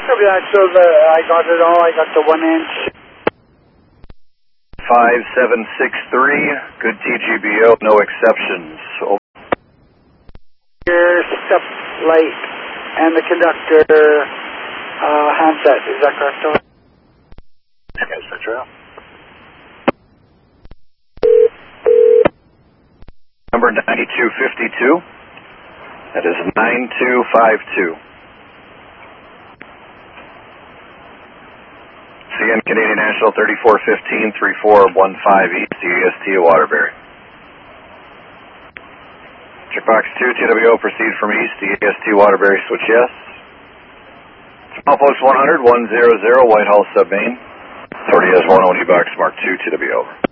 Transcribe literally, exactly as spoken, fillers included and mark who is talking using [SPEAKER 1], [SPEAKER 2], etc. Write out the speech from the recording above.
[SPEAKER 1] Copy that. So the, I got it all. I got the one inch.
[SPEAKER 2] five seven six three, good T G B O, no exceptions. Over.
[SPEAKER 1] Your step light and the conductor uh, handset. Is that correct? Over?
[SPEAKER 2] Yes, that's true. Number ninety-two fifty-two. That is nine two five two. C N Canadian National thirty-four fifteen, three four one five East E S T Waterbury. Checkbox two, T W O, proceed from East E S T Waterbury, switch yes. Small Post one hundred, one hundred, Whitehall Submain. Authority has one, O D box mark two, T W O.